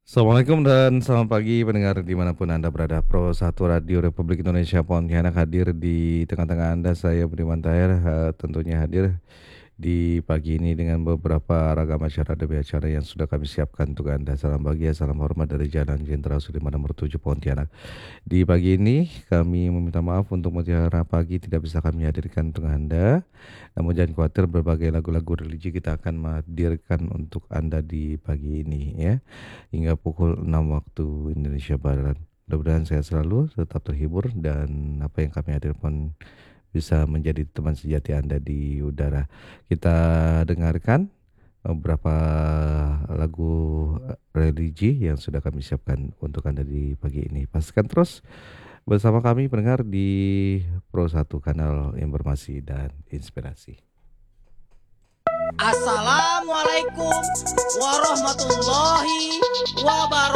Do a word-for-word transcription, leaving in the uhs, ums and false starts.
Assalamualaikum dan selamat pagi pendengar dimanapun Anda berada. Pro satu Radio Republik Indonesia Pontianak hadir di tengah-tengah Anda. Saya Budiman Tahir, eh, tentunya hadir di pagi ini dengan beberapa ragam acara demi acara yang sudah kami siapkan untuk Anda. Salam bahagia, salam hormat dari Jalan Jenderal Sudirman nomor tujuh Pontianak. Di pagi ini kami meminta maaf untuk mutiara pagi tidak bisa kami hadirkan untuk Anda. Namun jangan khawatir, berbagai lagu-lagu religi kita akan menghadirkan untuk Anda di pagi ini ya. Hingga pukul enam waktu Indonesia Barat. Mudah-mudahan sehat selalu, tetap terhibur dan apa yang kami hadirkan bisa menjadi teman sejati Anda di udara. Kita dengarkan beberapa lagu eh, religi yang sudah kami siapkan untuk Anda di pagi ini. Pastikan terus bersama kami pendengar di Pro satu Kanal Informasi dan Inspirasi. Assalamualaikum warahmatullahi wabarakatuh.